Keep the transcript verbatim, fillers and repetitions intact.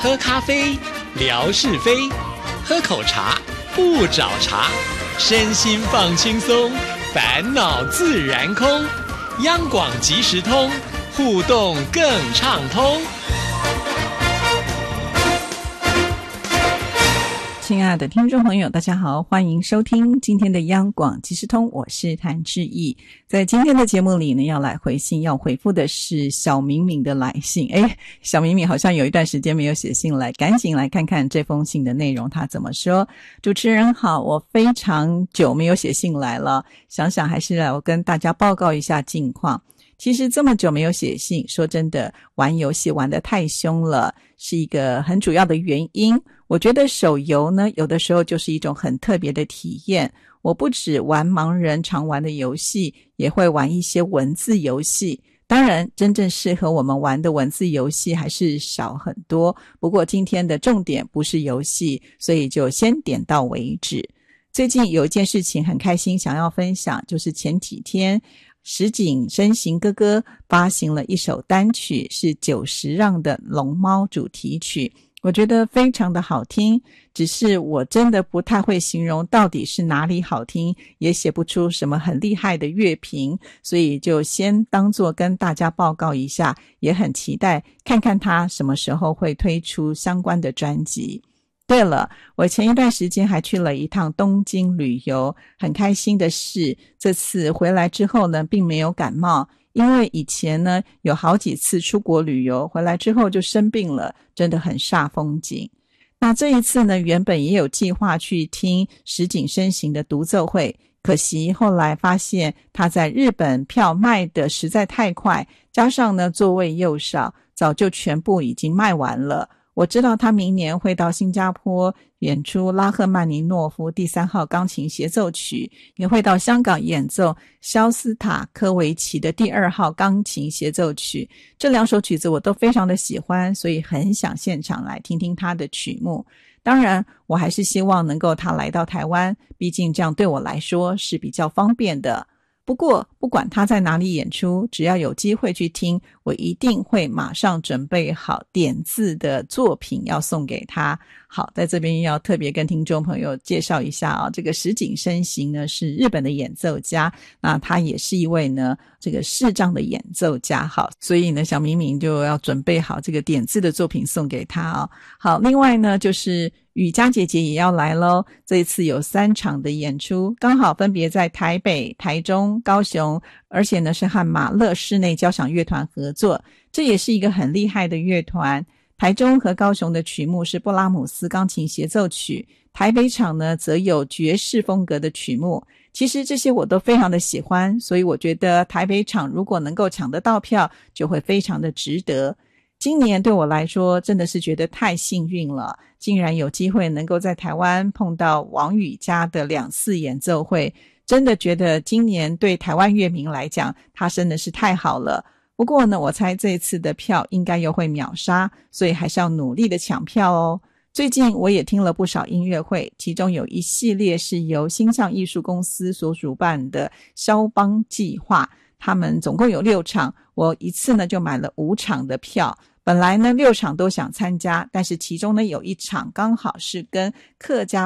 喝咖啡，聊是非；喝口茶，不找茬。身心放轻松，烦恼自然空。央广即时通，互动更畅通。 亲爱的听众朋友，大家好，欢迎收听今天的央广即时通，我是谭志毅。在今天的节目里呢，要来回信，要回复的是小敏敏的来信。诶，小敏敏好像有一段时间没有写信来，赶紧来看看这封信的内容，他怎么说。主持人好，我非常久没有写信来了，想想还是来我跟大家报告一下近况。其实这么久没有写信，说真的，玩游戏玩得太凶了，是一个很主要的原因。我觉得手游呢，有的时候就是一种很特别的体验。我不只玩盲人常玩的游戏，也会玩一些文字游戏。当然，真正适合我们玩的文字游戏还是少很多。不过今天的重点不是游戏，所以就先点到为止。最近有一件事情很开心，想要分享，就是前几天石井深行哥哥发行了一首单曲，是久石让的龙猫主题曲，我觉得非常的好听，只是我真的不太会形容到底是哪里好听，也写不出什么很厉害的乐评，所以就先当作跟大家报告一下，也很期待看看他什么时候会推出相关的专辑。对了，我前一段时间还去了一趟东京旅游，很开心的是，这次回来之后呢，并没有感冒，因为以前呢，有好几次出国旅游，回来之后就生病了，真的很煞风景。那这一次呢，原本也有计划去听石井深行的独奏会，可惜后来发现他在日本票卖的实在太快，加上呢座位又少，早就全部已经卖完了。我知道他明年会到新加坡演出拉赫曼尼诺夫第三号钢琴协奏曲，也会到香港演奏肖斯塔科维奇的第二号钢琴协奏曲。这两首曲子我都非常的喜欢，所以很想现场来听听他的曲目。当然，我还是希望能够他来到台湾，毕竟这样对我来说是比较方便的。不过不管他在哪里演出，只要有机会去听，我一定会马上准备好点字的作品要送给他。好，在这边要特别跟听众朋友介绍一下啊，这个石井深行呢是日本的演奏家，那他也是一位呢这个视障的演奏家。好，所以呢小明明就要准备好这个点字的作品送给他啊。好，另外呢就是雨佳姐姐也要来咯，这一次有三场的演出，刚好分别在台北、台中、高雄，而且呢是和马勒室内交响乐团合作，这也是一个很厉害的乐团。台中和高雄的曲目是布拉姆斯钢琴协奏曲，台北场呢则有爵士风格的曲目。其实这些我都非常的喜欢，所以我觉得台北场如果能够抢得到票，就会非常的值得。今年对我来说真的是觉得太幸运了，竟然有机会能够在台湾碰到王羽佳的两次演奏会，真的觉得今年对台湾乐迷来讲，他真的是太好了。不过呢，我猜这一次的票应该又会秒杀，所以还是要努力的抢票哦。最近我也听了不少音乐会，其中有一系列是由星象艺术公司所主办的肖邦计划，他们总共有六场，我一次呢就买了五场的票。本来呢六场都想参加，但是其中呢有一场刚好是跟客家